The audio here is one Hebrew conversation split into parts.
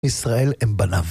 ישראל הם בניו.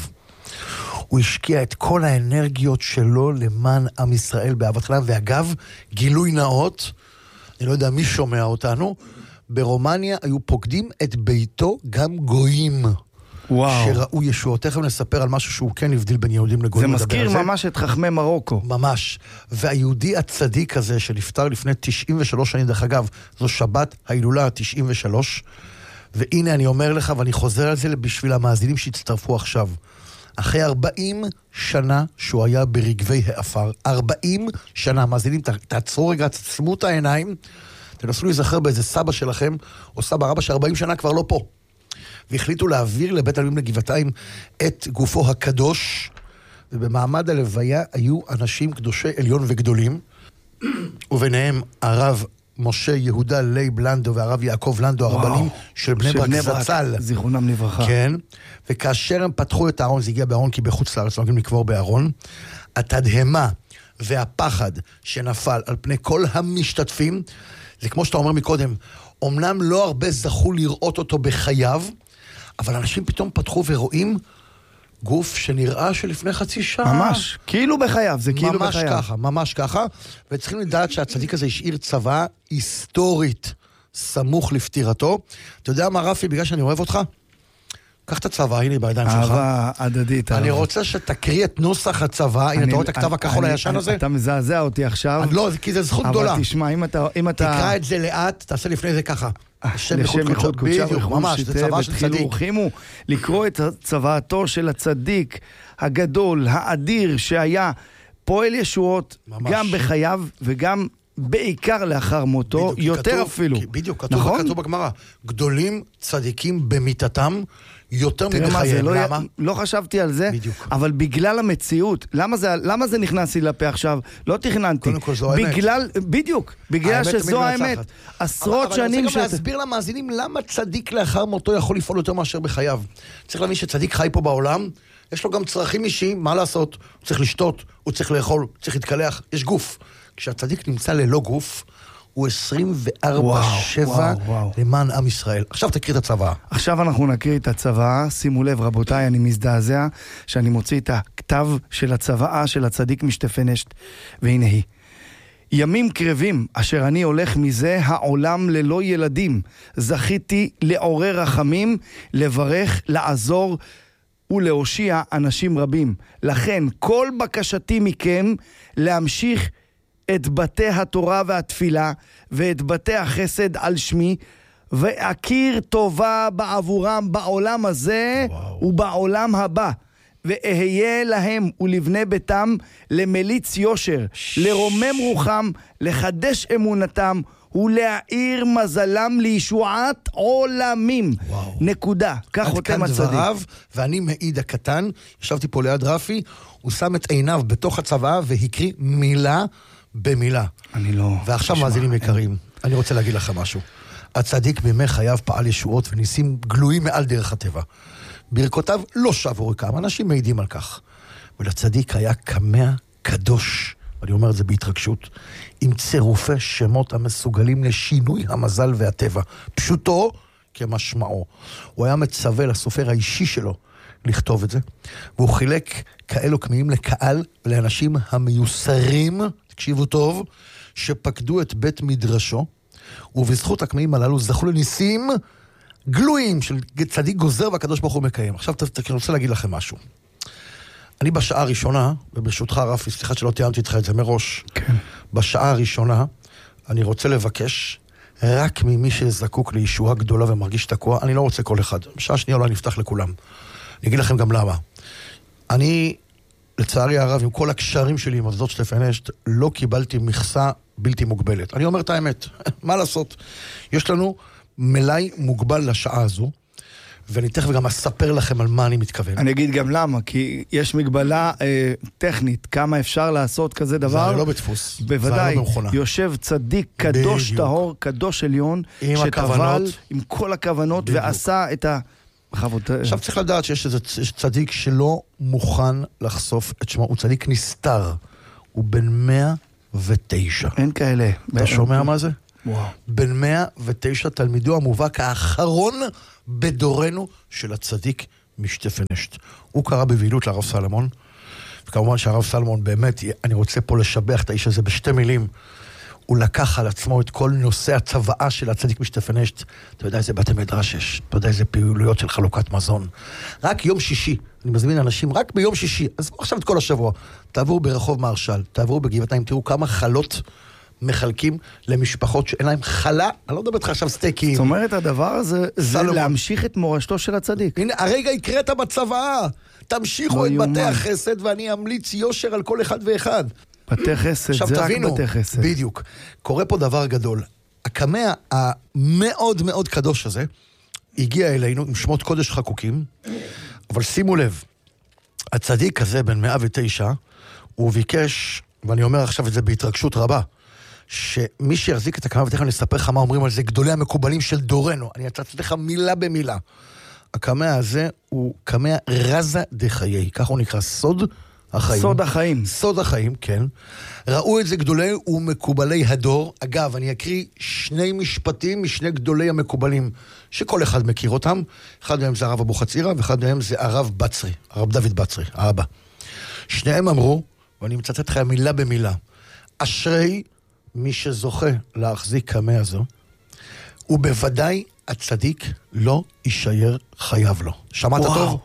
הוא השקיע את כל האנרגיות שלו למען עם ישראל באהבת חינם, ואגב, גילוי נאות, אני לא יודע מי שומע אותנו, ברומניה היו פוקדים את ביתו גם גויים. וואו. שראו ישועות. תכף נספר על משהו שהוא כן הבדיל בין יהודים לגויים. זה מזכיר ממש את חכמי מרוקו. ממש. והיהודי הצדיק הזה שנפטר לפני 93 שנים, דרך אגב, זו שבת ההילולה 93, והנה אני אומר לך, ואני חוזר על זה בשביל המאזינים שהצטרפו עכשיו. אחרי 40 שנה שהוא היה ברגבי האפר, 40 שנה, מאזינים, תעצרו רגע, תעצמו את העיניים, תנסו להיזכר באיזה סבא שלכם, או סבא רבא ש40 שנה כבר לא פה. והחליטו להעביר לבית הלווים לגבעתיים את גופו הקדוש, ובמעמד הלוויה היו אנשים קדושי עליון וגדולים, וביניהם הרב משה יהודה לייב לנדו והרב יעקב לנדו, הרבנים של בני ברק זצ"ל. זיכרונם לברכה. כן, וכאשר הם פתחו את הארון, זה הגיע בארון כי בחוץ לארץ לא נוגעים לקבור בארון, התדהמה והפחד שנפל על פני כל המשתתפים, זה כמו שאתה אומר מקודם, אמנם לא הרבה זכו לראות אותו בחייו, אבל אנשים פתאום פתחו ורואים גוף שנראה שלפני חצי שעה. ממש, כאילו בחייו, זה כאילו ממש בחייו. ככה, ממש ככה, וצריכים לדעת שהצדיק הזה השאיר צבא היסטורית סמוך לפטירתו. אתה יודע מה רפי, בגלל שאני אוהב אותך? קח את הצבא, הנה בידיים שלך. אהבה הדדית. אני רוצה שתקריא את נוסח הצבא, הנה אתה רואה את הכתב הכחול הישן הזה? אתה מזעזע אותי עכשיו. לא, כי זה זכות גדולה. אבל תשמע, אם אתה... תקרא את זה לאט, תעשה לפני זה ככה. לשם ייחוד קודשה בדיוק, ממש, זה צבא של צדיק. ורחימו לקרוא את צוואתו של הצדיק הגדול, האדיר, שהיה פועל ישועות גם בחייו וגם בעיקר לאחר מותו, יותר אפילו. בדיוק, כתוב בגמרא, גדולים צדיקים במיתתם, יותר מבחייהם. למה? לא חשבתי על זה, אבל בגלל המציאות, למה זה נכנס לי לפה עכשיו? לא תכננתי. קודם כל זו האמת. בדיוק, בגלל שזו האמת. עשרות שנים... אבל אני רוצה גם להסביר למאזינים למה צדיק לאחר מותו יכול לפעול יותר מאשר בחייו. צריך להבין שצדיק חי פה בעולם, יש לו גם צרכים אישיים, מה לעשות? הוא צריך לשתות, הוא צריך לאכול, הוא צריך להתקלח, יש גוף. כשהצדיק נמצא ללא גוף, הוא 24/7 למען עם ישראל. עכשיו תקריא את הצבא. עכשיו אנחנו נקריא את הצבא. שימו לב רבותיי, אני מזדעזע שאני מוציא את הכתב של הצבא של הצדיק משתפנשת, והנה היא. ימים קרבים אשר אני הולך מזה העולם ללא ילדים, זכיתי לעורר רחמים, לברך, לעזור ולהושיע אנשים רבים. לכן כל בקשתי מכם להמשיך את בתי התורה והתפילה ואת בתי החסד על שמי, ואכיר טובה בעבורם בעולם הזה ובעולם הבא, ואהיה להם ולבני ביתם למליץ יושר, לרומם רוחם, לחדש אמונתם ולהאיר מזלם לישועת עולמים. נקודה. כך חותם הצדיק. ואני מעיד הקטן, ישבתי פה ליד רפי, הוא שם את עיניו בתוך הצבא והקריא מילה במילה. אני לא... ועכשיו מאזינים יקרים, אני רוצה להגיד לכם משהו. הצדיק בימי חייו פעל ישועות וניסים גלויים מעל דרך הטבע. ברכותיו לא שבו ריקם, אנשים מעידים על כך. ולצדיק היה קמע קדוש, ואני אומר את זה בהתרגשות, עם צירופי שמות המסוגלים לשינוי המזל והטבע. פשוטו כמשמעו. הוא היה מצווה לסופר האישי שלו לכתוב את זה, והוא חילק כאלו כמיים לקהל ולאנשים המיוסרים, תקשיבו טוב, שפקדו את בית מדרשו, ובזכות הכמיים הללו זכו לניסים גלויים של צדיק גוזר והקדוש ברוך הוא מקיים. עכשיו אני רוצה להגיד לכם משהו. אני בשעה הראשונה, וברשותך רפי, סליחה שלא תיאמתי איתך את זה מראש, כן. בשעה הראשונה אני רוצה לבקש רק ממי שזקוק לישועה גדולה ומרגיש תקוע, אני לא רוצה כל אחד. בשעה שנייה אולי נפתח לכולם. אני אגיד לכם גם למה. אני, לצערי הרב, עם כל הקשרים שלי עם עבדות שתפנשת, לא קיבלתי מכסה בלתי מוגבלת. אני אומר את האמת, מה לעשות? יש לנו מלאי מוגבל לשעה הזו, ואני תכף גם אספר לכם על מה אני מתכוון. אני אגיד גם למה, כי יש מגבלה טכנית, כמה אפשר לעשות כזה דבר. זה לא בדפוס. בוודאי, לא במכונה. יושב צדיק קדוש טהור, קדוש עליון, שטבל עם כל הכוונות בדיוק. ועשה את ה... עכשיו צריך לדעת שיש צדיק שלא מוכן לחשוף את שמו, הוא צדיק נסתר, הוא בן 109. אין כאלה. אתה שומע מה זה? וואו. בן 109 תלמידו המובהק האחרון בדורנו של הצדיק משטפנשט. הוא קרא בבהילות לרב סלמון, וכמובן שהרב סלמון באמת, אני רוצה פה לשבח את האיש הזה בשתי מילים, הוא לקח על עצמו את כל נושא הצוואה של הצדיק משטפנשט. אתה יודע איזה בתי מדרש יש, אתה יודע איזה פעילויות של חלוקת מזון. רק יום שישי, אני מזמין אנשים, רק ביום שישי, אז עכשיו את כל השבוע, תעברו ברחוב מרשל, תעברו בגבעתיים, תראו כמה חלות מחלקים למשפחות שאין להם חלה, אני לא מדבר איתך עכשיו סטייקים. זאת אומרת, הדבר הזה זה להמשיך את מורשתו של הצדיק. הנה, הרגע הקראת בצוואה, תמשיכו את בתי החסד ואני אמליץ יושר על כל אחד ואחד. בתי חסד, זה רק בתי חסד. בדיוק. קורה פה דבר גדול. הקמע המאוד מאוד קדוש הזה, הגיע אלינו עם שמות קודש חקוקים, אבל שימו לב, הצדיק הזה בן 109, הוא ביקש, ואני אומר עכשיו את זה בהתרגשות רבה, שמי שיחזיק את הקמע, ותכף אני אספר לך מה אומרים על זה, גדולי המקובלים של דורנו, אני אצטט לך מילה במילה. הקמע הזה הוא קמע רזה דחיי, כך הוא נקרא, סוד החיים. סוד החיים. סוד החיים, כן. ראו את זה גדולי ומקובלי הדור. אגב, אני אקריא שני משפטים משני גדולי המקובלים, שכל אחד מכיר אותם. אחד מהם זה הרב אבוחצירא, ואחד מהם זה הרב בצרי, הרב דוד בצרי, האבא. שניהם אמרו, ואני מצטט לך מילה במילה, אשרי מי שזוכה להחזיק קמע הזו, ובוודאי הצדיק לא יישאר חייב לו. שמעת טוב?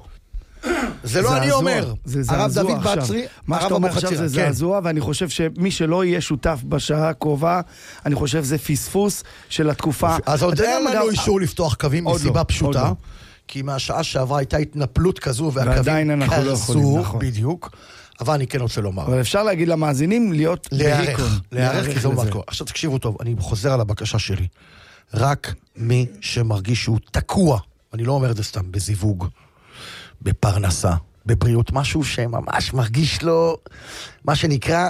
זה לא אני אומר, הרב דוד בצרי, מה שאתה אומר עכשיו זה זעזוע, ואני חושב שמי שלא יהיה שותף בשעה הקרובה, אני חושב זה פספוס של התקופה. אז עוד אין לנו אישור לפתוח קווים מסיבה פשוטה, כי מהשעה שעברה הייתה התנפלות כזו, והקווים קרסו, בדיוק, אבל אני כן רוצה לומר. אבל אפשר להגיד למאזינים להיות להיערך, כי זה אומר כל. עכשיו תקשיבו טוב, אני חוזר על הבקשה שלי. רק מי שמרגיש שהוא תקוע, אני לא אומר את זה סתם, בזיווג, בפרנסה, בבריאות, משהו שממש מרגיש לו, מה שנקרא,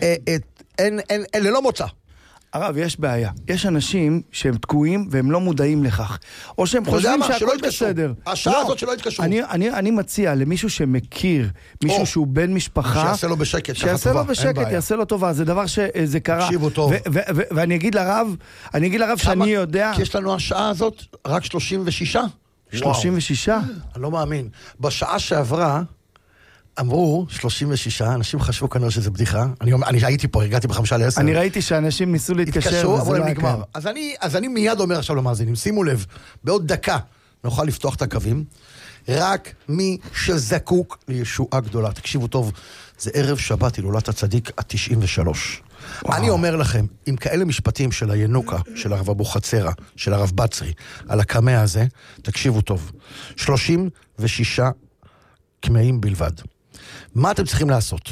אין, ללא מוצא. הרב, יש בעיה. יש אנשים שהם תקועים והם לא מודעים לכך. או שהם חושבים שהכל בסדר. השעה הזאת שלא יתקשרו. אני מציע למישהו שמכיר, מישהו שהוא בן משפחה, שיעשה לו בשקט, שיעשה לו בשקט, יעשה לו טובה. זה דבר שזה קרה. תקשיבו טוב. ואני אגיד לרב שאני יודע... כי יש לנו השעה הזאת רק 36. 36? אני לא מאמין. בשעה שעברה, אמרו 36, אנשים חשבו כנראה שזה בדיחה. אני הייתי פה, הגעתי ב5:50. אני ראיתי שאנשים ניסו להתקשר, אבל הם נגמר. אז אני מיד אומר עכשיו למאזינים, שימו לב, בעוד דקה נוכל לפתוח את הקווים, רק מי שזקוק לישועה גדולה. תקשיבו טוב, זה ערב שבת, הילולת הצדיק ה-93. אני אומר לכם, עם כאלה משפטים של הינוקה, של הרב אבוחצירא, של הרב בצרי, על הקמע הזה, תקשיבו טוב, 36 קמעים בלבד. מה אתם צריכים לעשות?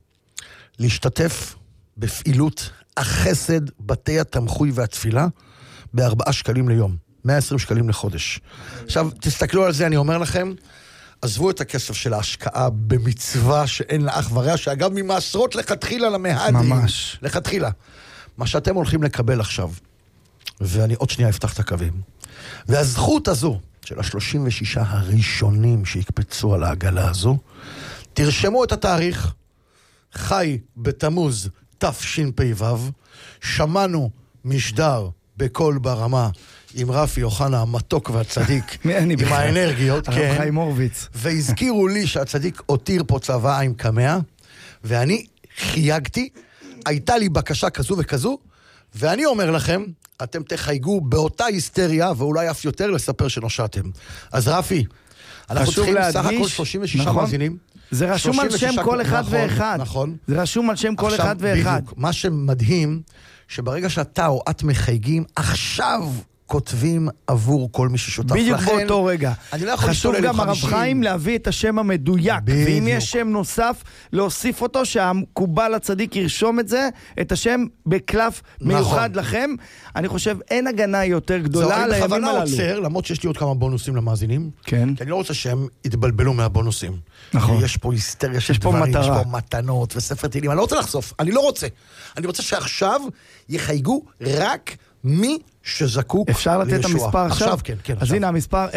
להשתתף בפעילות החסד, בתי התמחוי והתפילה, ב4 שקלים ליום, 120 שקלים לחודש. עכשיו, תסתכלו על זה, אני אומר לכם, עזבו את הכסף של ההשקעה במצווה שאין לה אח ורע, שאגב ממעשרות לכתחילה למהדים. ממש. לכתחילה. מה שאתם הולכים לקבל עכשיו, ואני עוד שנייה אפתח את הקווים, והזכות הזו של ה36 הראשונים שיקפצו על העגלה הזו, תרשמו את התאריך, חי בתמוז תשפ"ו, שמענו משדר בכל ברמה, עם רפי יוחנה המתוק והצדיק, עם האנרגיות, הרב חיים הורוביץ. והזכירו לי שהצדיק הותיר פה צוואה עם קמע, ואני חייגתי, הייתה לי בקשה כזו וכזו, ואני אומר לכם, אתם תחייגו באותה היסטריה, ואולי אף יותר לספר שנושעתם. אז רפי, אנחנו צריכים סך הכל 36 מאזינים. זה רשום על שם כל אחד ואחד. נכון. זה רשום על שם כל אחד ואחד. בדיוק, מה שמדהים, שברגע שאתה או את מחייגים, עכשיו כותבים עבור כל מי ששותף. בדיוק באותו רגע. חשוב גם הרב חיים להביא את השם המדויק. ואם יש שם נוסף, להוסיף אותו, שהמקובל הצדיק ירשום את זה, את השם בקלף מיוחד לכם. אני חושב, אין הגנה יותר גדולה לימים הללו. אני בכוונה עוצר, למרות שיש לי עוד כמה בונוסים למאזינים. כן. כי אני לא רוצה שהם יתבלבלו מהבונוסים. נכון. יש פה היסטריה של דברים, יש פה מתנות וספר תהילים. אני לא רוצה לחשוף, אני לא רוצה. אני רוצה שעכשיו יחייגו רק מי שזקוק לישועה. אפשר לתת את המספר עכשיו? עכשיו, כן. אז הנה המספר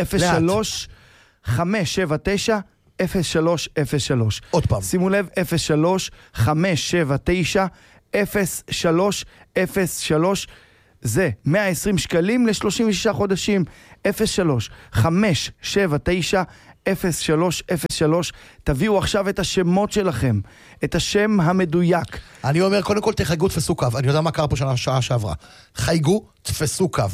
03-579-0303. עוד פעם. שימו לב, 03-579-0303. זה 120 שקלים ל-36 חודשים. 03-579-0303. 0303. תביאו עכשיו את השמות שלכם, את השם המדויק. אני אומר, קודם כל תחייגו, תפסו קו. אני יודע מה קרה פה שעה שעברה. חייגו, תפסו קו.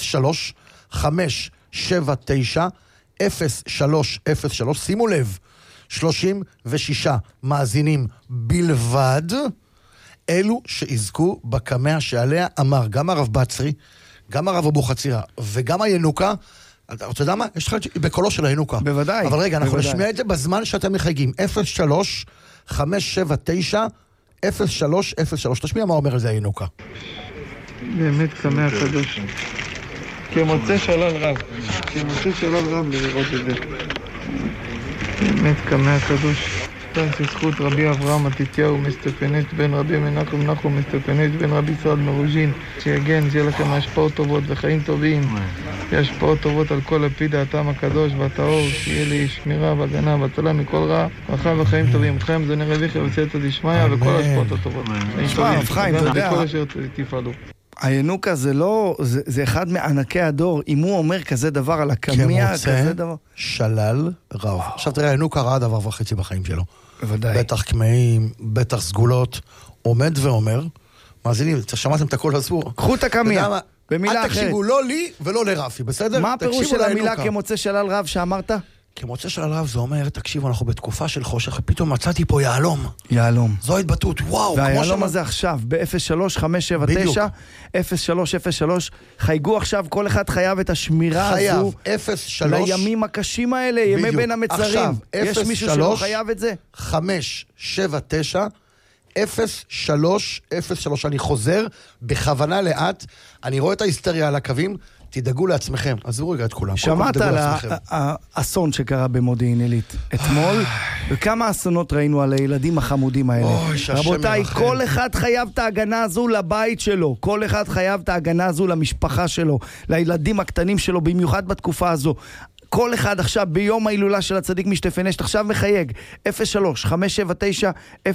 03-579-0303. שימו לב, 36 מאזינים בלבד, אלו שיזכו בקמע שעליה אמר גם הרב בצרי, גם הרב אבוחצירא וגם הינוקה. אתה יודע מה? יש לך בקולו של הינוקה. בוודאי. אבל רגע, אנחנו נשמיע את זה בזמן שאתם מחייגים. 03-579-0303. תשמיע מה אומר על זה הינוקה. באמת קמע הקדוש. כמוצא שלל רב. כמוצא שלל רב לראות את זה. באמת קמע הקדוש. זכות רבי אברהם מתתיהו מסטפנט בן רבי מנחם נחום מסטפנט בן רבי ישראל מרוז'ין, שיגן, שיהיה לכם השפעות טובות וחיים טובים, השפעות טובות על כל לפי דעתם הקדוש והטהור, שיהיה לי שמירה והגנה והצלה מכל רע, ברכה וחיים טובים. אתכם זה נרוויחי וסייעתא דשמיא וכל השפעות הטובות. שמע, חיים, אתה יודע, וכל אשר תפעלו. הינוקה זה אחד מענקי הדור. אם הוא אומר כזה דבר על הקמע, כזה דבר. שלל רב. עכשיו תראה, הינוקה ראה דבר וחצי בחיים שלו. בוודאי. בטח קמעים, בטח סגולות. עומד ואומר, מאזינים, שמעתם את הקול הסבור. קחו את הקמע, במילה אחרת. אל תקשיבו לא לי ולא לרפי, בסדר? מה הפירוש של המילה כמוצא שלל רב שאמרת? כמוצא שלל רב זה אומר, תקשיבו, אנחנו בתקופה של חושך, ופתאום מצאתי פה יעלום. יעלום. זו התבטאות, וואו. והיעלום הזה עכשיו, ב-03-579-0303, חייגו עכשיו, כל אחד חייב את השמירה הזו. 03 לימים הקשים האלה, ימי בין המצרים. יש מישהו שלא חייב את זה? 579 0303. אני חוזר בכוונה לאט, אני רואה את ההיסטריה על הקווים, תדאגו לעצמכם, עזבו רגע את כולם. שמעת על האסון שקרה במודיעין עילית אתמול, וכמה אסונות ראינו על הילדים החמודים האלה. רבותיי, כל אחד חייב את ההגנה הזו לבית שלו, כל אחד חייב את ההגנה הזו למשפחה שלו, לילדים הקטנים שלו, במיוחד בתקופה הזו. כל אחד עכשיו ביום ההילולה של הצדיק משתפנשת עכשיו מחייג 03-579-0303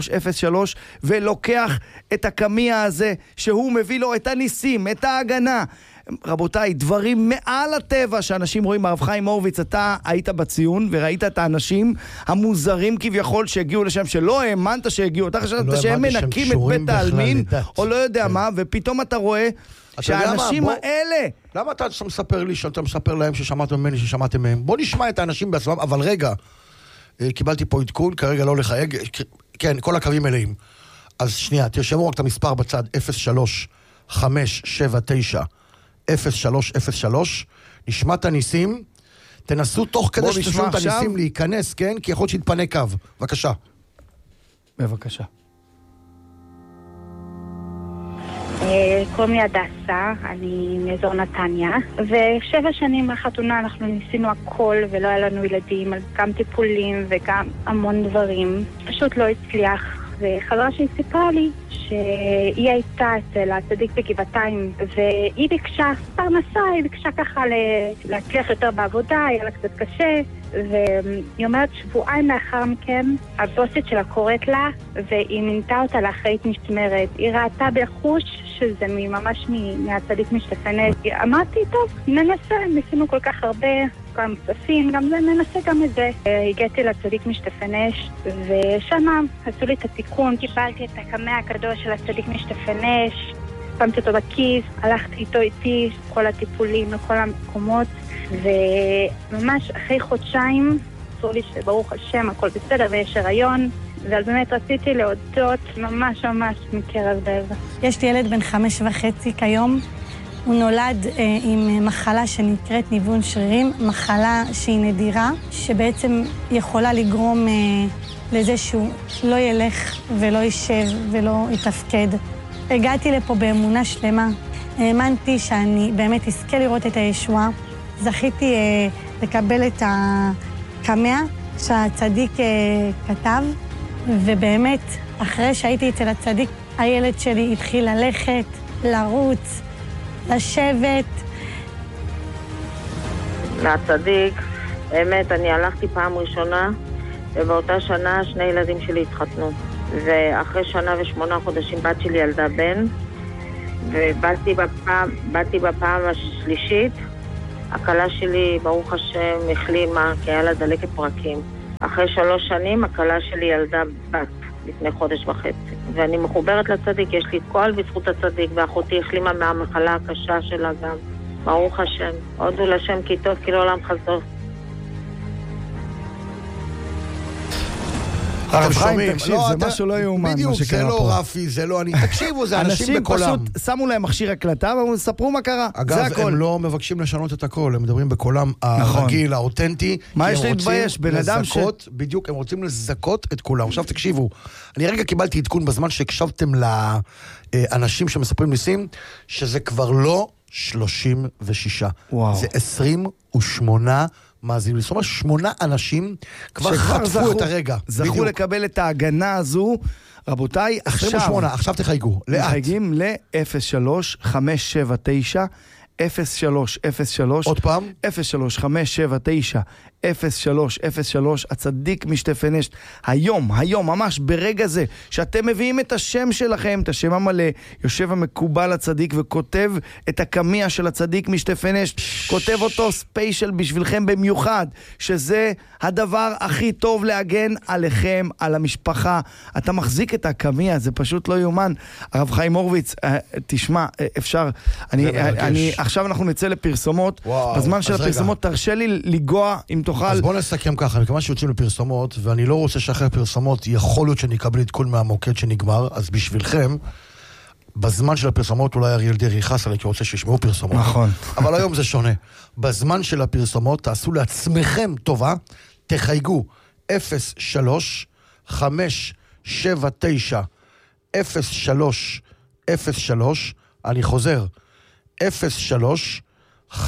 ולוקח את הקמע הזה שהוא מביא לו את הניסים, את ההגנה. רבותיי, דברים מעל הטבע שאנשים רואים. הרב חיים הורוביץ, אתה היית בציון וראית את האנשים המוזרים כביכול שהגיעו לשם, שלא האמנת שהגיעו, אתה חשבת שהם מנקים את בית העלמין או לא יודע מה, ופתאום אתה רואה שהאנשים האלה... למה אתה מספר לי שאתה מספר להם ששמעתם ממני ששמעתם מהם? בוא נשמע את האנשים בעצמם, אבל רגע, קיבלתי פה עדכון, כרגע לא לחייג, כן, כל הקווים מלאים. אז שנייה, תרשמו רק את המספר בצד, 03-579-0303, נשמע את הניסים, תנסו תוך כדי שתשמעו את הניסים להיכנס, כן? כי יכול שיתפנה קו. בבקשה. בבקשה. קוראים לי הדסה, אני מאזור נתניה, ו7 שנים מהחתונה אנחנו ניסינו הכל ולא היה לנו ילדים, גם טיפולים וגם המון דברים. פשוט לא הצליח. וחברה שהיא סיפרה לי שהיא הייתה אצל הצדיק בגבעתיים והיא ביקשה פרנסה, היא ביקשה ככה להצליח יותר בעבודה, היה לה קצת קשה, והיא אומרת שבועיים לאחר מכן הבוסית שלה קוראת לה והיא מינתה אותה לאחראית משמרת. היא ראתה בחוש שזה ממש מהצדיק משתפנשת. אמרתי, טוב, ננסה, ניסינו כל כך הרבה, גם צפים, גם זה, ננסה גם את זה. הגעתי לצדיק משתפנשת, ושם עשו לי את התיקון, קיבלתי את הקמע הקדוש של הצדיק משתפנשת, שמתי אותו בכיס, הלכתי איתו איתי, כל הטיפולים וכל המקומות, וממש אחרי חודשיים, עשו לי שברוך השם, הכל בסדר ויש הריון, אבל באמת רציתי להודות ממש ממש מקרב לב. יש לי ילד בן 5.5 כיום. הוא נולד עם מחלה שנקראת ניוון שרירים, מחלה שהיא נדירה, שבעצם יכולה לגרום לזה שהוא לא ילך ולא יישב ולא יתפקד. הגעתי לפה באמונה שלמה. האמנתי שאני באמת אזכה לראות את הישועה. זכיתי לקבל את הקמע שהצדיק כתב, ובאמת, אחרי שהייתי אצל הצדיק, הילד שלי התחיל ללכת, לרוץ, לשבת. מהצדיק, באמת, אני הלכתי פעם ראשונה, ובאותה שנה 2 ילדים שלי התחתנו. ואחרי 1 ו8 חודשים בת שלי ילדה בן, ובאתי בפעם השלישית, הכלה שלי, ברוך השם, החלימה, כי היה לה דלקת פרקים. אחרי 3 שנים, הכלה שלי ילדה בת, לפני 1.5 חודש. ואני מחוברת לצדיק, יש לי את כל בזכות הצדיק, ואחותי החלימה מהמחלה הקשה שלה גם. ברוך השם. הודו לשם כי טוב, כי לעולם חסדו. הרב חיים, תקשיב, זה משהו לא יאומן. בדיוק, זה לא רפי, זה לא אני. תקשיבו, זה אנשים בקולם. אנשים פשוט שמו להם מכשיר הקלטה וספרו מה קרה. אגב, הם לא מבקשים לשנות את הכל, הם מדברים בקולם הרגיל, האותנטי. מה יש להתבייש? בן אדם ש... בדיוק, הם רוצים לזכות את כולם. עכשיו תקשיבו, אני רגע קיבלתי עדכון בזמן שהקשבתם לאנשים שמספרים ניסים, שזה כבר לא 36. זה 28 מאזינים. זאת אומרת, 8 אנשים כבר חטפו את הרגע. זכו לקבל את ההגנה הזו. רבותיי, 28, עכשיו תחייגו. מחייגים ל-03-579 0303 עוד פעם 03-579 0303 הצדיק משתפנשת היום, ממש ברגע זה שאתם מביאים את השם שלכם, את השם המלא, יושב המקובל הצדיק וכותב את הקמיה של הצדיק משתפנשת, כותב אותו ספיישל בשבילכם במיוחד, שזה הדבר הכי טוב להגן עליכם, על המשפחה. אתה מחזיק את הקמיה, זה פשוט לא יאומן. הרב חיים הורוביץ, תשמע, אפשר, עכשיו אנחנו נצא לפרסומות. בזמן של הפרסומות תרשה לי לגוע אם תוכל. אז בוא נסכם ככה, מכיוון שיוצאים לפרסומות, ואני לא רוצה שאחרי פרסומות יכול להיות שאני אקבל עדכון מהמוקד שנגמר, אז בשבילכם, בזמן של הפרסומות אולי אריאל דרעי יכעס עליי כי רוצה שישמעו פרסומות. נכון. אבל היום זה שונה. בזמן של הפרסומות תעשו לעצמכם טובה, תחייגו 03-579-0303, אני חוזר, 03-579-0303,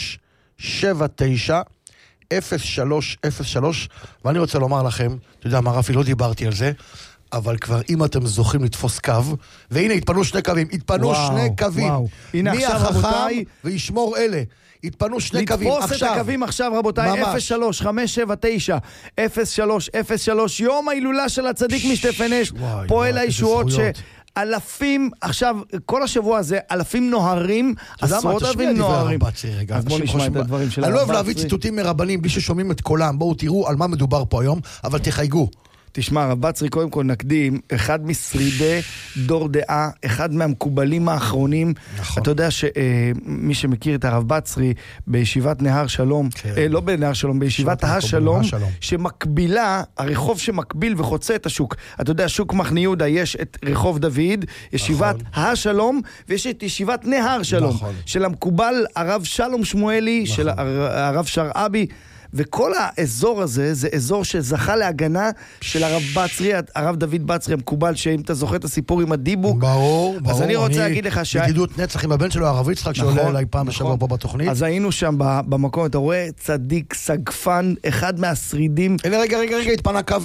ואני רוצה לומר לכם, אתה יודע מה רפי, לא דיברתי על זה, אבל כבר אם אתם זוכים לתפוס קו, והנה התפנו 2 קווים, התפנו 2 קווים, מי החכם וישמור אלה, התפנו 2 קווים עכשיו. לתפוס את הקווים עכשיו רבותיי, 03-579-0303, יום ההילולה של הצדיק משתפנשת, פועל הישועות אלפים, עכשיו, כל השבוע הזה, אלפים נוהרים, עשרות אלפים נוהרים. אז בואו נשמע את הדברים של הרב בצרי. אני לא אוהב להביא ציטוטים מרבנים בלי ששומעים את קולם, בואו תראו על מה מדובר פה היום, אבל תחייגו. תשמע, הרב בצרי, קודם כל נקדים, אחד משרידי דור דעה, אחד מהמקובלים האחרונים. נכון. אתה יודע שמי שמכיר את הרב בצרי, בישיבת נהר שלום, לא בנהר שלום, בישיבת השלום, שמקבילה, הרחוב שמקביל וחוצה את השוק. אתה יודע, שוק מחנה יהודה, יש את רחוב דוד, ישיבת השלום, ויש את ישיבת נהר שלום, של המקובל הרב שלום שמואלי, של הרב שרעבי, וכל האזור הזה, זה אזור שזכה להגנה של הרב בצרי, הרב דוד בצרי המקובל, שאם אתה זוכר את הסיפור עם הדיבוק. ברור. אז אני רוצה להגיד לך ידידות נצח עם הבן שלו, הרב יצחק, שעולה אליי פעם בשבוע פה בתוכנית. אז היינו שם במקום, אתה רואה צדיק, סגפן, אחד מהשרידים. רגע, התפנה קו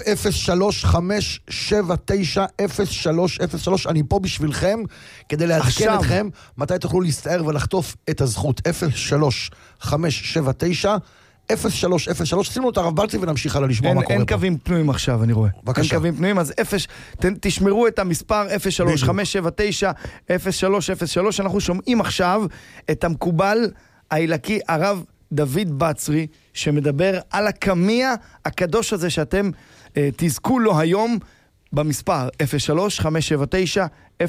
03-579-0303, אני פה בשבילכם, כדי לעדכן אתכם, מתי תוכלו להסתער ולחטוף את הזכות. 03-579-0303, שימו את הרב בצרי ונמשיך הלאה לשמוע מה קורה פה. אין קווים פנויים עכשיו, אני רואה. בבקשה. אין קווים פנויים, אז תשמרו את המספר 03-579-0303, אנחנו שומעים עכשיו את המקובל העילקי, הרב דוד בצרי, שמדבר על הקמיה הקדוש הזה שאתם תזכו לו היום במספר 03-579-0303.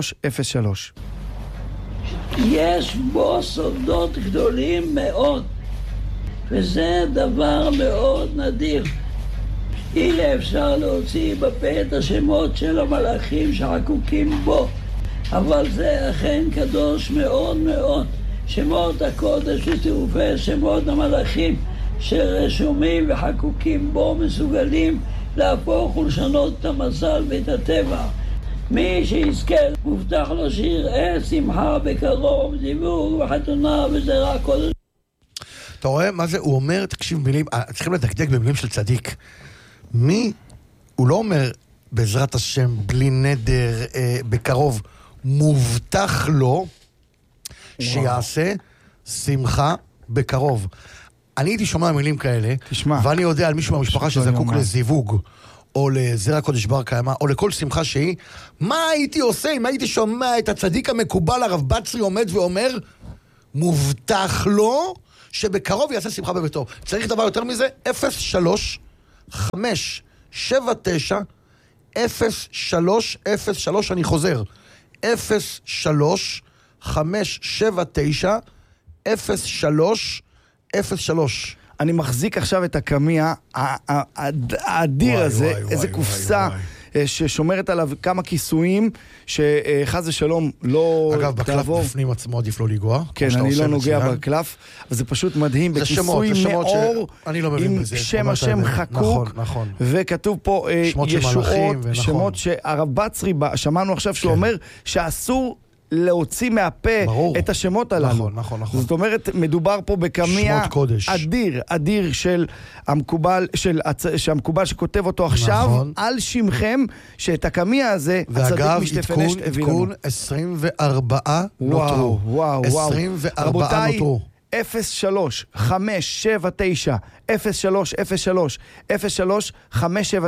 יש בו סודות גדולים מאוד, וזה דבר מאוד נדיר. אי אפשר להוציא בפה את השמות של המלאכים שחקוקים בו, אבל זה אכן קדוש מאוד מאוד. שמות הקודש וצירופי שמות המלאכים שרשומים וחקוקים בו מסוגלים להפוך ולשנות את המזל ואת הטבע. מי שיזכה מובטח לו שיראה שמחה בקרוב, זיווג וחתונה וזרע קודש. אתה רואה מה זה? הוא אומר, תקשיב מילים, צריכים לדקדק במילים של צדיק. מי, הוא לא אומר בעזרת השם, בלי נדר, בקרוב, מובטח לו שיעשה שמחה בקרוב. אני הייתי שומע מילים כאלה, ואני יודע על מישהו מהמשפחה שזקוק לזיווג, או לזרע קודש בר קיימא, או לכל שמחה שהיא, מה הייתי עושה אם הייתי שומע את הצדיק המקובל הרב בצרי עומד ואומר, מובטח לו שבקרוב יעשה שמחה בביתו. צריך דבר יותר מזה? 03-579-0303, אני חוזר. 03-579-0303. אני מחזיק עכשיו את הקמיה האדיר הזה, איזה קופסה ששומרת עליו כמה כיסויים, שחז ושלום לא אגב, בקלף בפנים עצמו עדיף לא לגוע. כן, אני לא נוגע בקלף, אבל זה פשוט מדהים, בכיסוי מאור, עם שם חקוק, וכתוב פה ישועות, שמות שהרב בצרי, שמענו עכשיו שהוא אומר שאסור להוציא מהפה את השמות הללו. נכון. זאת אומרת, מדובר פה בקמיה אדיר של המקובל שכותב אותו עכשיו על שמכם, שאת הקמיה הזה הצדיק משתפנשת הביא לנו. עדכון 24 נותרו. וואו. 24 נותרו. 03-579-0303 03-579-0303.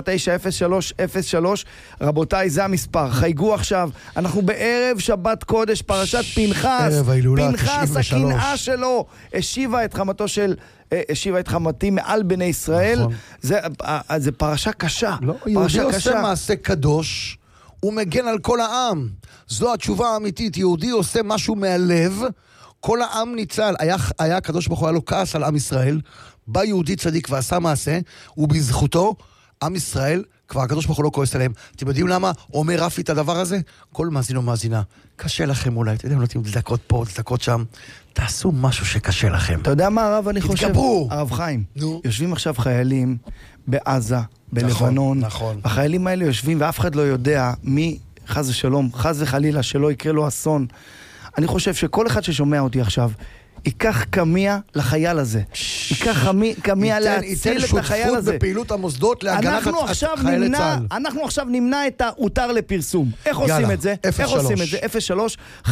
רבותיי, זה המספר. חייגו עכשיו, אנחנו בערב שבת קודש, פרשת פנחס. פנחס, הקנאה שלו, השיבה את חמתי מעל בני ישראל. זה פרשה קשה. יהודי עושה מעשה קדוש, הוא מגן על כל העם. זו התשובה האמיתית. יהודי עושה משהו מהלב, כל העם ניצל. היה הקדוש ברוך הוא, היה לו כעס על עם ישראל, בא יהודי צדיק ועשה מעשה, ובזכותו עם ישראל, כבר הקדוש ברוך הוא לא כועס עליהם. אתם יודעים למה? אומר רפי את הדבר הזה? כל מאזין או מאזינה, קשה לכם אולי, אתם יודעים, נותנים דקות פה, דקות שם, תעשו משהו שקשה לכם. אתה יודע מה הרב אני חושב? תתגברו. הרב חיים, יושבים עכשיו חיילים בעזה, בלבנון, החיילים האלה יושבים ואף אחד לא יודע מי, חס ושלום, חס וחלילה, שלא יקרה לו אסון. אני חושב שכל אחד ששומע אותי עכשיו, ייקח קמיה לחייל הזה. ייקח קמיה להציל את החייל הזה. ייתן שותפות בפעילות המוסדות להגנת חיילי צה"ל. אנחנו עכשיו נמנע את ההותר לפרסום. איך עושים את זה? 03-579-0303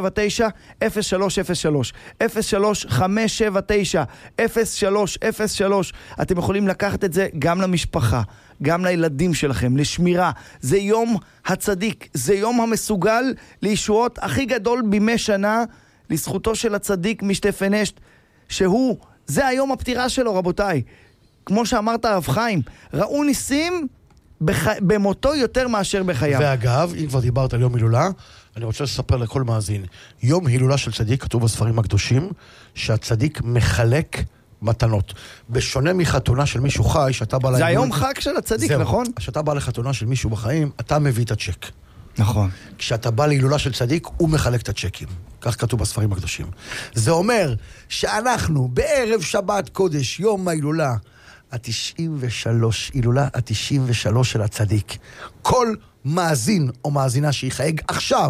03-579-0303. אתם יכולים לקחת את זה גם למשפחה, גם לילדים שלכם, לשמירה. זה יום הצדיק, זה יום המסוגל לישועות הכי גדול בימי שנה, לזכותו של הצדיק משתפנשת, זה היום הפטירה שלו, רבותיי. כמו שאמרת הרב חיים, ראו ניסים במותו יותר מאשר בחייו. ואגב, אם כבר דיברת על יום הילולה, אני רוצה לספר לכל מאזין, יום הילולה של צדיק, כתוב בספרים הקדושים, שהצדיק מחלק מתנות. בשונה מחתונה של מישהו חי, שאתה בא... זה היום חג של הצדיק, נכון? כשאתה בא לחתונה של מישהו בחיים, אתה מביא את הצ'ק. נכון. כשאתה בא להילולה של צדיק, הוא מחלק את הצ'קים. כך כתוב בספרים הקדושים. זה אומר שאנחנו בערב שבת קודש, יום ההילולה, הילולה ה-93 של הצדיק. כל מאזין או מאזינה שיחייג עכשיו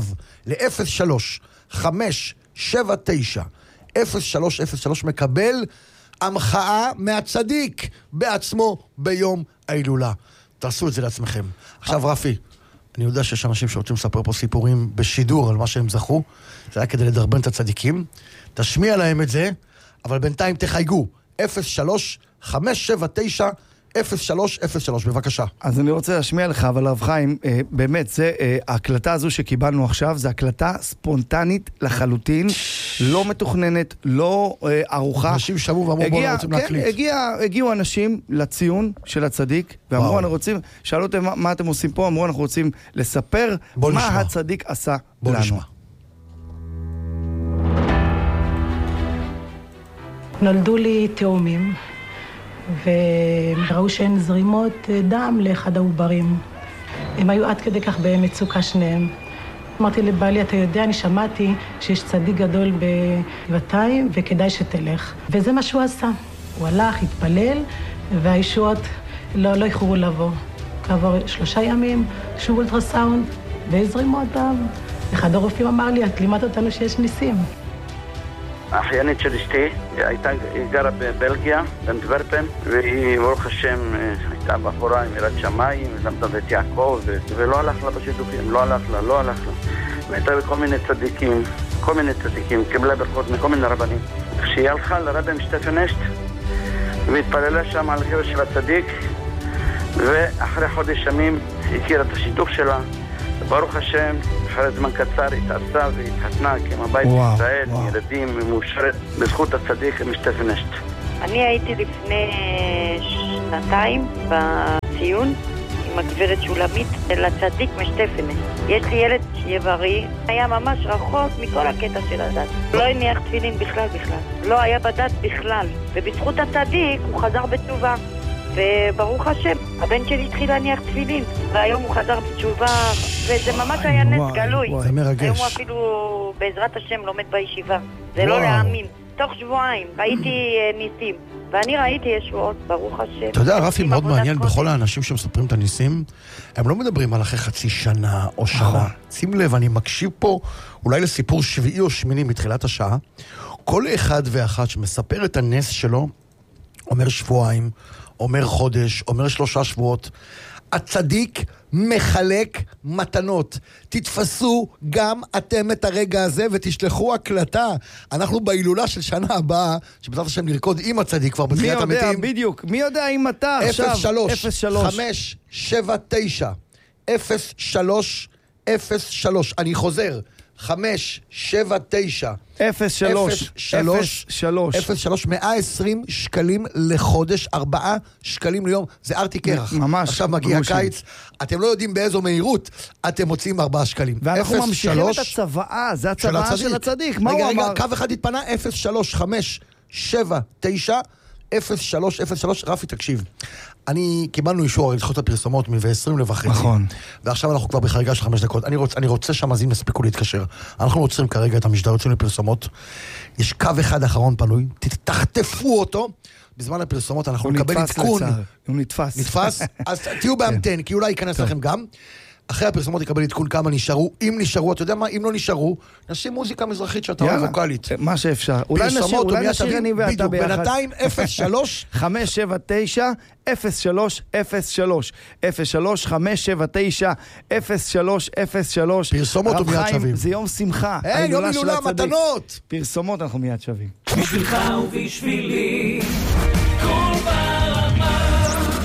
ל-03-579-0303 מקבל המחאה מהצדיק בעצמו ביום ההילולה. תעשו את זה לעצמכם. עכשיו רפי, אני יודע שיש אנשים שרוצים לספר פה סיפורים בשידור על מה שהם זכו. זה היה כדי לדרבן את הצדיקים. תשמיע להם את זה, אבל בינתיים תחייגו. 03-579-0303, בבקשה. אז אני רוצה להשמיע לך, אבל הרב חיים, באמת, זה, ההקלטה הזו שקיבלנו עכשיו, זה הקלטה ספונטנית לחלוטין, לא מתוכננת, לא ערוכה. אנשים שמעו ואמרו, בואו רוצים להקליט. הגיעו אנשים לציון של הצדיק, ואמרו, אנחנו רוצים, שאלו אותם מה אתם עושים פה, אמרו, אנחנו רוצים לספר מה הצדיק עשה לנו. נשמע. נולדו לי תאומים, וראו שאין זרימות דם לאחד העוברים. הם היו עד כדי כך במצוקה שניהם. אמרתי לבעלי, אתה יודע, אני שמעתי שיש צדיק גדול בגבעתיים וכדאי שתלך. וזה מה שהוא עשה. הוא הלך, התפלל, והישועות לא איחרו לבוא. כעבור 3 ימים, שוב אולטרסאונד וזרימות דם. אחד הרופאים אמר לי, את לימדת אותנו שיש ניסים. האחיינית של אשתי היא גרה בבלגיה, באנטוורפן, והיא ברוך השם הייתה בחורה עם יראת שמיים, למדה בית יעקב, ולא הלך לה בשידוכים, לא הלך לה. והייתה בכל מיני צדיקים, קיבלה ברכות מכל מיני רבנים. כשהיא הלכה לרבי משתפנשת, והתפללה שם על הקבר של הצדיק, ואחרי חודש ימים הכירה את השידוך שלה, ברוך השם, אחרי זמן קצר התארסה והתחתנה כמבית בישראל, ילדים, מאושרת בזכות הצדיק משתפנשט. אני הייתי לפני 2 בציון עם הגברת שולמית לצדיק משתפנשט. יש לי ילד שיהיה בריא, היה ממש רחוק מכל הקטע של הדת. לא הניח תפילין בכלל. לא היה בדת בכלל. ובזכות הצדיק הוא חזר בתשובה. וברוך השם, הבן שלי התחיל להניח תפילין, והיום הוא חזר בתשובה, וזה ממש היה נס גלוי. זה מרגש. היום הוא אפילו בעזרת השם לומד בישיבה. זה לא להאמין. תוך שבועיים ראיתי ניסים, ואני ראיתי ישועות, ברוך השם. אתה יודע, רפי, מאוד מעניין, בכל האנשים שמספרים את הניסים, הם לא מדברים על אחרי חצי שנה או שנה. שים לב, אני מקשיב פה אולי לסיפור 7 או 8 מתחילת השעה. כל אחד ואחת שמספר את הנס שלו, אומר שבועיים, אומר חודש, אומר 3 שבועות. הצדיק מחלק מתנות. תתפסו גם אתם את הרגע הזה ותשלחו הקלטה. אנחנו בהילולה של שנה הבאה, שבעזרת השם נרקוד עם הצדיק כבר בתחילת המתים. מי יודע, בדיוק. מי יודע אם אתה עכשיו? 03-579-0303. אני חוזר. 579 03 120 שקלים לחודש, 4 שקלים ליום. זה ארטי קרח. ממש. עכשיו מגיע קיץ, אתם לא יודעים באיזו מהירות אתם מוצאים 4 שקלים. ואנחנו ממשיכים את הצוואה, זה הצוואה של הצדיק. מה הוא אמר? קו אחד התפנה, 03-579-0303. רפי, תקשיב, קיבלנו אישור על זכות הפרסומות מ-20:30. נכון. ועכשיו אנחנו כבר בחריגה של 5 דקות. אני רוצה שהמאזינים יספיקו להתקשר. אנחנו עוצרים כרגע את המשדרות שלנו לפרסומות. יש קו אחד אחרון פנוי, תחטפו אותו. בזמן הפרסומות אנחנו נקבל עדכון. הוא נתפס. נתפס? אז תהיו באמתן, כי אולי ייכנס לכם גם. אחרי הפרסומות יקבל עדכון כמה נשארו. אם נשארו, אתה יודע מה? אם לא נשארו, נשים מוזיקה מזרחית שאתה רואה ווקלית. מה שאפשר. אולי נשאיר אני ואתה ביחד. בינתיים 03 579 0303 03 579 0303. פרסומות ומיד שווים. זה יום שמחה. יום הילולה, מתנות. פרסומות אנחנו מיד שווים. בשבילך ובשבילי כל ברמה.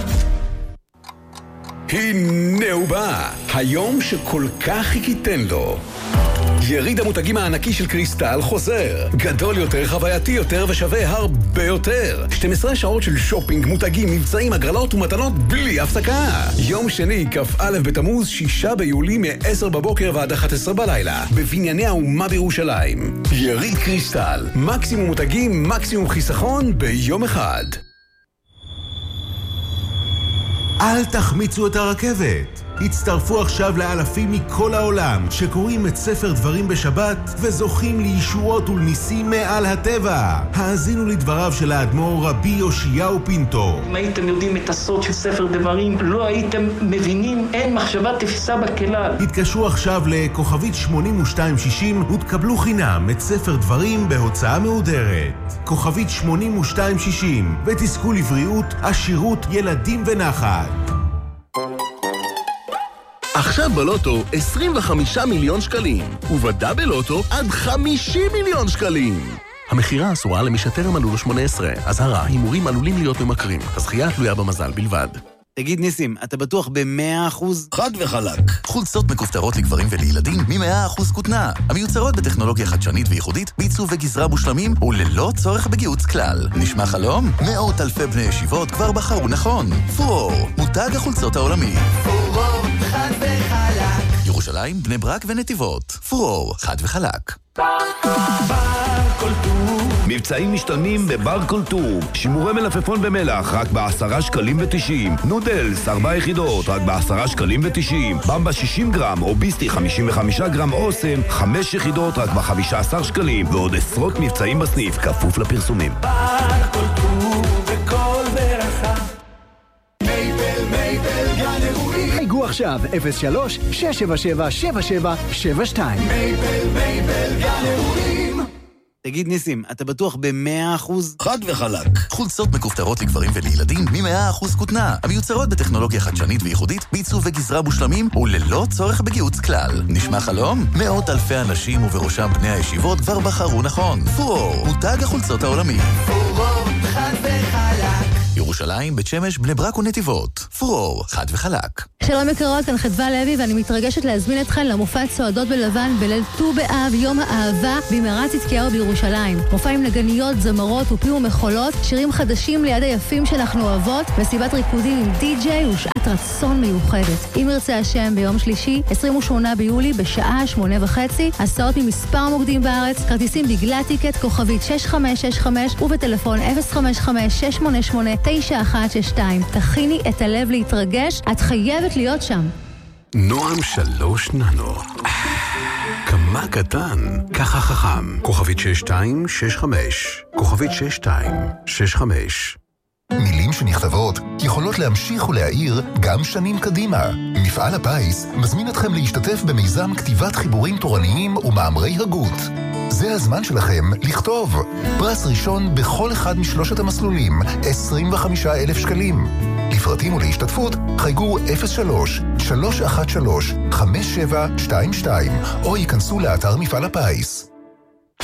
הנה הוא בא, היום שכל כך חיכיתן לו. יריד המותגים הענקי של קריסטל חוזר. גדול יותר, חווייתי יותר ושווה הרבה יותר. 12 שעות של שופינג, מותגים, מבצעים, הגרלות ומתנות בלי הפסקה. יום שני, כ"א בתמוז, 6 ביולי מ-10 בבוקר ועד 11 בלילה. בבנייני האומה בירושלים. יריד קריסטל. מקסימום מותגים, מקסימום חיסכון ביום אחד. אל תחמיצו את הרכבת. הצטרפו עכשיו לאלפים מכל העולם שקוראים את ספר דברים בשבת וזוכים לישועות ולניסים מעל הטבע. האזינו לדבריו של האדמו"ר רבי יאשיהו פינטו. אם הייתם יודעים את הסוד של ספר דברים, לא הייתם מבינים, אין מחשבה תפיסה בכלל. התקשרו עכשיו לכוכבית 8260 ותקבלו חינם את ספר דברים בהוצאה מהודרת. כוכבית 8260 ותזכו לבריאות, עשירות, ילדים ונחת. עכשיו בלוטו 25 מיליון שקלים, ובדאבל לוטו עד 50 מיליון שקלים. המחירה אסורה למי שטרם מלאו לו 18. אזהרה, הימורים עלולים להיות ממכרים. הזכייה תלויה במזל בלבד. תגיד ניסים, אתה בטוח ב100%? חד וחלק. חולצות מכופתרות לגברים ולילדים מ100% כותנה. המיוצרות בטכנולוגיה חדשנית וייחודית, בעיצוב וגזרה מושלמים וללא צורך בגיוץ כלל. נשמע חלום? מאות אלפי בני ישיבות כבר בחרו נכון. פורור, מותג החולצות העולמי. פורור, חד וחלק. ירושלים, בני ברק ונתיבות. פורור, חד וחלק. מבצעים משתלמים בבר כל טוב. שימורי מלפפון במלח רק ב10 שקלים ו90. נודלס 4 יחידות רק ב10 שקלים ו90. במבה 60 גרם או ביסטי 55 גרם אוסם 5 יחידות רק ב15 שקלים. ועוד עשרות מבצעים בסניף כפוף לפרסומים. בר כל טוב וכל ברכה. מייבל גן אירועים. חייגו עכשיו 03-677-7772. מייבל גן אירועים. תגיד ניסים, אתה בטוח ב100%? חד וחלק. חולצות מכופתרות לגברים ולילדים מ100% כותנה. המיוצרות בטכנולוגיה חדשנית וייחודית, בעיצוב וגזרה מושלמים וללא צורך בגיוץ כלל. נשמע חלום? מאות אלפי אנשים ובראשם בני הישיבות כבר בחרו נכון. פורור, מותג החולצות העולמי. פורור, חד וחלק. ירושלים ירושלים, בית שמש, בני ברק ונתיבות. פרור, חד וחלק. שלום יקרות, כאן חדווה לוי ואני מתרגשת להזמין אתכן למופע צועדות בלבן בליל ט"ו באב, יום האהבה, במערת צדקיהו בירושלים. מופע עם נגניות, זמרות ופי ומחולות, שירים חדשים ליד היפים שאנחנו אוהבות, מסיבת ריקודים עם די-ג'יי ושעת רצון מיוחדת. אם ירצה השם, ביום שלישי, 28 ביולי, בשעה 8:30, הסעות ממספר מוקדים בארץ, כרטיסים בגלל טיקט, כוכבית 6565 ובטלפון 055-688-9162. תכיני את הלב להתרגש, את חייבת להיות שם. נועם 3 ננו. כמה קטן, ככה חכם. כוכבית 6265. כוכבית 6265. מילים שנכתבות יכולות להמשיך ולהעיר גם שנים קדימה. מפעל הפיס מזמין אתכם להשתתף במיזם כתיבת חיבורים תורניים ומאמרי הגות. זה הזמן שלכם לכתוב. פרס ראשון בכל אחד משלושת המסלולים, 25,000 שקלים. לפרטים ולהשתתפות חייגו 03-313-5722 או ייכנסו לאתר מפעל הפיס.